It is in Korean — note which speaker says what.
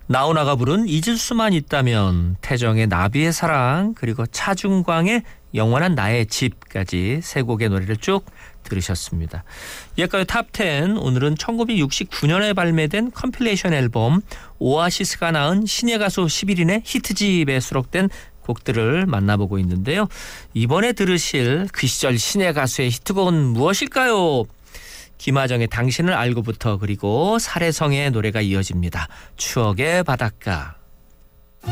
Speaker 1: 나훈아가 부른 잊을 수만 있다면, 태정의 나비의 사랑, 그리고 차중광의 영원한 나의 집까지 세 곡의 노래를 쭉 들으셨습니다. 옛가요 탑10, 오늘은 1969년에 발매된 컴필레이션 앨범 오아시스가 낳은 신예 가수 11인의 히트집에 수록된 곡들을 만나보고 있는데요. 이번에 들으실 그 시절 신예 가수의 히트곡은 무엇일까요? 김하정의 당신을 알고부터, 그리고 살해성의 노래가 이어집니다. 추억의 바닷가.